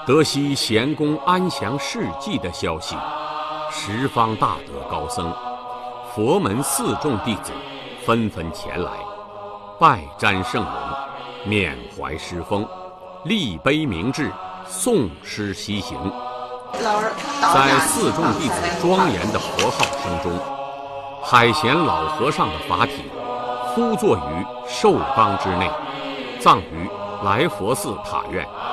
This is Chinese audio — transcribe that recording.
得悉贤公安详事迹的消息，十方大德高僧、佛门四众弟子纷纷前来，拜瞻圣容，缅怀师风，立碑明志，诵诗西行。在四众弟子庄严的佛号声中，海贤老和尚的法体敷坐于寿冈之内，葬于来佛寺塔院。